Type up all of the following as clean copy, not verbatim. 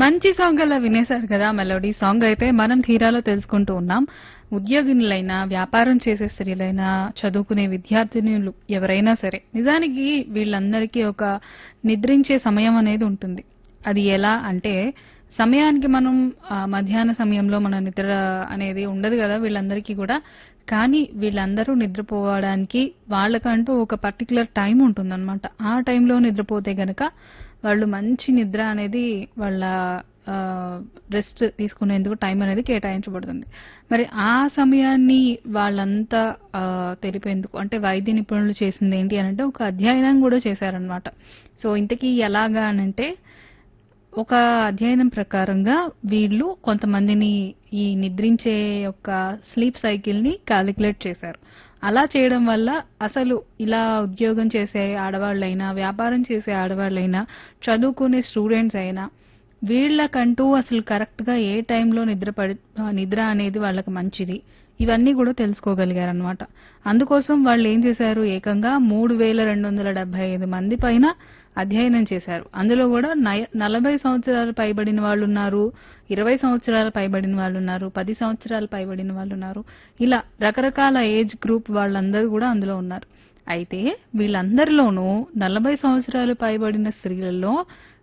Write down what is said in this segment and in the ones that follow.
మంచి సాంగ్ అలా వినేశారు కదా. మెలోడీ సాంగ్ అయితే మనం ధీరాలో తెలుసుకుంటూ ఉన్నాం. ఉద్యోగినులైనా, వ్యాపారం చేసే స్త్రీలైనా, చదువుకునే విద్యార్థినులు ఎవరైనా సరే నిజానికి వీళ్ళందరికీ ఒక నిద్రించే సమయం అనేది ఉంటుంది. అది ఎలా అంటే సమయానికి మనం మధ్యాహ్న సమయంలో మన నిద్ర అనేది ఉండదు కదా వీళ్ళందరికీ కూడా. కానీ వీళ్ళందరూ నిద్రపోవడానికి వాళ్ళకంటూ ఒక పర్టికులర్ టైం ఉంటుందన్నమాట. ఆ టైంలో నిద్రపోతే గనక వాళ్ళు మంచి నిద్ర అనేది వాళ్ళ రెస్ట్ తీసుకునేందుకు టైం అనేది కేటాయించబడుతుంది. మరి ఆ సమయాన్ని వాళ్ళంతా తెలిపేందుకు అంటే వైద్య నిపుణులు చేసింది ఏంటి అనంటే ఒక అధ్యయనం కూడా చేశారనమాట. సో ఇంతకీ ఎలాగా అనంటే ఒక అధ్యయనం ప్రకారంగా వీళ్ళు కొంతమందిని ఈ నిద్రించే యొక్క స్లీప్ సైకిల్ ని క్యాలిక్యులేట్ చేశారు. అలా చేయడం వల్ల అసలు ఇలా ఉద్యోగం చేసే ఆడవాళ్ళైనా, వ్యాపారం చేసే ఆడవాళ్ళైనా, చదువుకునే స్టూడెంట్స్ అయినా వీళ్ళకంటూ అసలు కరెక్ట్ గా ఏ టైంలో నిద్ర అనేది వాళ్ళకి మంచిది, ఇవన్నీ కూడా తెలుసుకోగలిగారనమాట. అందుకోసం వాళ్ళు ఏం చేశారు, ఏకంగా 3275 మంది పైన అధ్యయనం చేశారు. అందులో కూడా 40 సంవత్సరాలు పైబడిన వాళ్ళు ఉన్నారు, 20 సంవత్సరాలు పైబడిన వాళ్ళు ఉన్నారు, 10 సంవత్సరాలు పైబడిన వాళ్ళు ఉన్నారు. ఇలా రకరకాల ఏజ్ గ్రూప్ వాళ్ళందరూ కూడా అందులో ఉన్నారు. అయితే వీళ్ళందరిలోనూ 40 సంవత్సరాలు పైబడిన స్త్రీలలో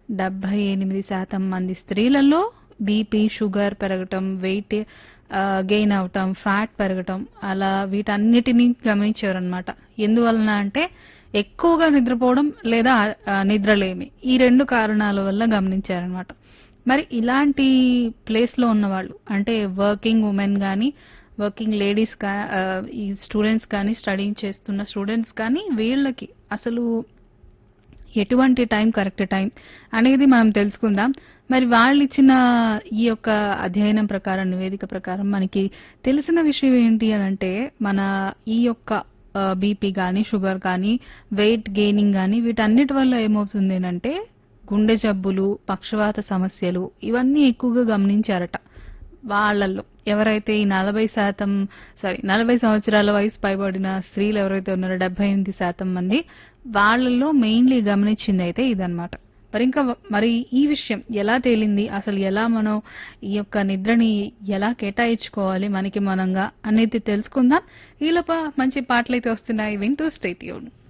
78% మంది స్త్రీలలో బీపీ, షుగర్ పెరగటం, వెయిట్ గెయిన్ అవటం, ఫ్యాట్ పెరగటం అలా వీటన్నిటినీ గమనించారనమాట. ఎందువలన అంటే ఎక్కువగా నిద్రపోవడం లేదా నిద్రలేమి, ఈ రెండు కారణాల వల్ల గమనించారనమాట. మరి ఇలాంటి ప్లేస్ లో ఉన్న వాళ్ళు అంటే వర్కింగ్ ఉమెన్ గానీ, వర్కింగ్ లేడీస్ ఈ స్టూడెంట్స్ కానీ, స్టడీ చేస్తున్న స్టూడెంట్స్ కానీ వీళ్ళకి అసలు ఎటువంటి టైం కరెక్ట్ టైం అనేది మనం తెలుసుకుందాం. మరి వాళ్ళు ఇచ్చిన ఈ యొక్క అధ్యయనం ప్రకారం, నివేదిక ప్రకారం మనకి తెలిసిన విషయం ఏంటి అని అంటే మన ఈ యొక్క బీపీ కానీ, షుగర్ కానీ, వెయిట్ గెయినింగ్ కానీ వీటన్నిటి వల్ల ఏమవుతుంది అంటే గుండె జబ్బులు, పక్షవాత సమస్యలు ఇవన్నీ ఎక్కువగా గమనించారట వాళ్ళల్లో. ఎవరైతే ఈ 40 సంవత్సరాల వయసు పైబడిన స్త్రీలు ఎవరైతే ఉన్నారో 78% మంది వాళ్ళల్లో మెయిన్లీ గమనించింది అయితే ఇదన్నమాట. మరి ఈ విషయం ఎలా తేలింది, అసలు ఎలా మనం ఈ యొక్క నిద్రని ఎలా కేటాయించుకోవాలి మనకి మనంగా అనేది తెలుసుకుందాం. ఈలోప మంచి పాటలైతే వస్తున్నాయి, వింటూ స్టే ట్యూన్డ్.